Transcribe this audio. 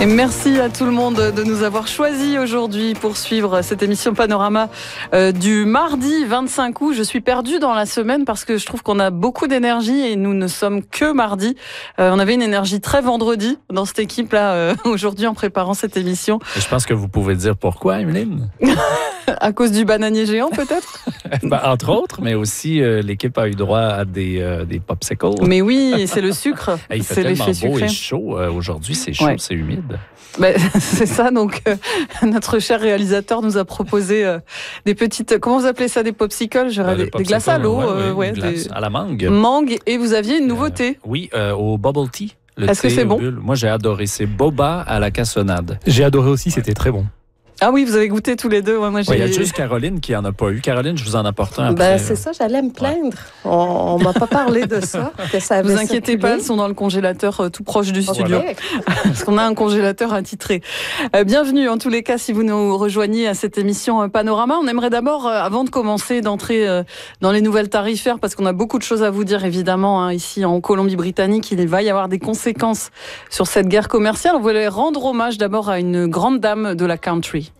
Et merci à tout le monde de nous avoir choisis aujourd'hui pour suivre cette émission Panorama du mardi 25 août. Je suis perdue dans la semaine parce que je trouve qu'on a beaucoup d'énergie et nous ne sommes que mardi. On avait une énergie très vendredi dans cette équipe-là aujourd'hui en préparant cette émission. Et je pense que vous pouvez dire pourquoi, Emeline. À cause du bananier géant, peut-être? Entre autres, mais aussi l'équipe a eu droit à des popsicles. Mais oui, c'est le sucre. Il fait c'est tellement l'effet beau sucré. et chaud. Aujourd'hui, c'est chaud, c'est humide. C'est ça, donc notre cher réalisateur nous a proposé des petites, comment vous appelez ça, des popsicles? Des glaces à l'eau, à la mangue. Mangue, et vous aviez une nouveauté. Oui, au bubble tea. Est-ce que c'est bon? Moi, j'ai adoré. C'est boba à la cassonade. J'ai adoré aussi, c'était très bon. Ah oui, vous avez goûté tous les deux. Ouais, moi, il y a juste Caroline qui en a pas eu. Caroline, je vous en apporte un après. C'est ça, j'allais me plaindre. On m'a pas parlé de ça. Que ça avait vous inquiétez pas, elles sont dans le congélateur tout proche du studio. Parce qu'on a un congélateur attitré. Bienvenue en tous les cas si vous nous rejoignez à cette émission Panorama. On aimerait d'abord, avant de commencer, d'entrer dans les nouvelles tarifaires, parce qu'on a beaucoup de choses à vous dire évidemment ici en Colombie-Britannique. Il va y avoir des conséquences sur cette guerre commerciale. On voulait rendre hommage d'abord à une grande dame de la country.